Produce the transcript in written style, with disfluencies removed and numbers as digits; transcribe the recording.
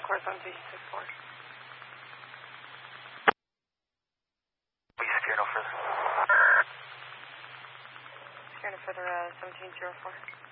course 1264. Please secure no further. Secure no further 1704.